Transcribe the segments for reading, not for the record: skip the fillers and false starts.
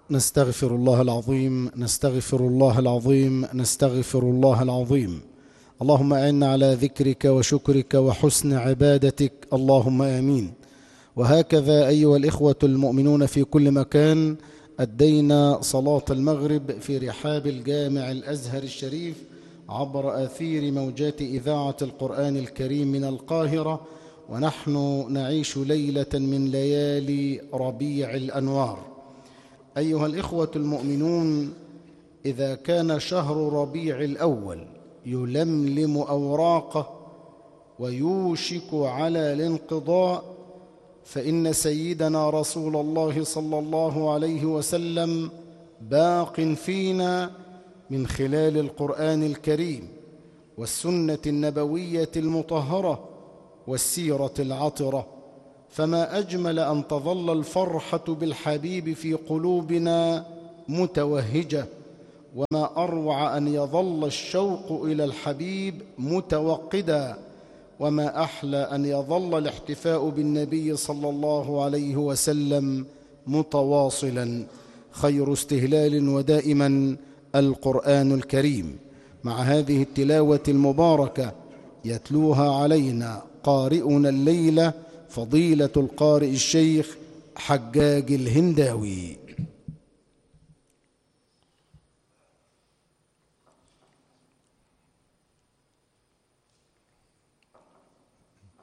نستغفر الله العظيم، نستغفر الله العظيم، نستغفر الله العظيم. اللهم أعنا على ذكرك وشكرك وحسن عبادتك، اللهم آمين. وهكذا أيها الإخوة المؤمنون في كل مكان، أدينا صلاة المغرب في رحاب الجامع الأزهر الشريف عبر آثير موجات إذاعة القرآن الكريم من القاهرة، ونحن نعيش ليلة من ليالي ربيع الأنوار. أيها الإخوة المؤمنون، إذا كان شهر ربيع الأول يلملم أوراقه ويوشك على الانقضاء، فإن سيدنا رسول الله صلى الله عليه وسلم باق فينا من خلال القرآن الكريم والسنة النبوية المطهرة والسيرة العطرة. فما أجمل أن تظل الفرحة بالحبيب في قلوبنا متوهجة، وما أروع أن يظل الشوق إلى الحبيب متوقدا، وما أحلى أن يظل الاحتفاء بالنبي صلى الله عليه وسلم متواصلا. خير استهلال ودائما القرآن الكريم. مع هذه التلاوة المباركة يتلوها علينا قارئنا الليلة فضيلة القارئ الشيخ حجاج الهنداوي.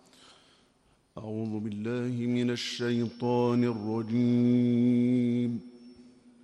أعوذ بالله من الشيطان الرجيم.